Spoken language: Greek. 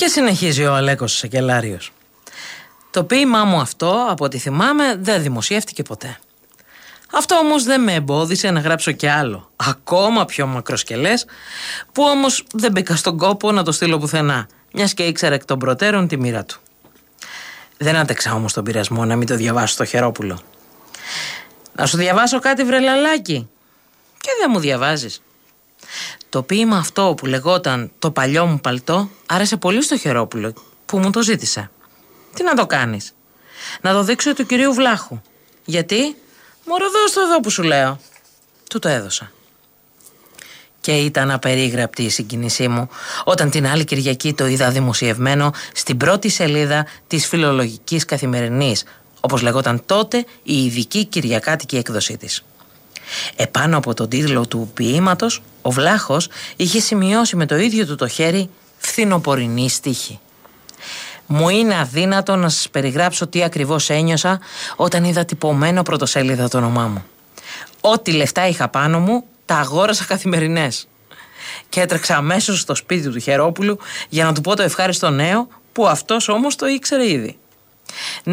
Και συνεχίζει ο Αλέκος ο Σακελάριος. Το ποίημά μου αυτό, από ό,τι θυμάμαι, δεν δημοσιεύτηκε ποτέ. Αυτό όμως δεν με εμπόδισε να γράψω κι άλλο, ακόμα πιο μακροσκελές, που όμως δεν μπήκα στον κόπο να το στείλω πουθενά, μιας και ήξερα εκ των προτέρων τη μοίρα του. Δεν άντεξα όμως τον πειρασμό να μην το διαβάσω στο Χερόπουλο. Να σου διαβάσω κάτι, βρε λαλάκι? Και δεν μου διαβάζεις. Το ποίημα αυτό που λεγόταν «Το παλιό μου παλτό» άρεσε πολύ στο Χερόπουλο, που μου το ζήτησε. Τι να το κάνεις? Να το δείξω του κυρίου Βλάχου. Γιατί? Μωρό, δώσ' το εδώ που σου λέω. Του το έδωσα. Και ήταν απερίγραπτη η συγκίνησή μου όταν την άλλη Κυριακή το είδα δημοσιευμένο στην πρώτη σελίδα της Φιλολογικής Καθημερινής, όπως λεγόταν τότε η ειδική κυριακάτικη έκδοσή της. Επάνω από τον τίτλο του ποίηματος, ο Βλάχος είχε σημειώσει με το ίδιο του το χέρι «Φθινοπορεινή στίχη». Μου είναι αδύνατο να σας περιγράψω τι ακριβώς ένιωσα όταν είδα τυπωμένο πρωτοσέλιδα το όνομά μου. Ό,τι λεφτά είχα πάνω μου τα αγόρασα καθημερινές. Και έτρεξα αμέσως στο σπίτι του Χερόπουλου για να του πω το ευχάριστο νέο, που αυτός όμως το ήξερε ήδη.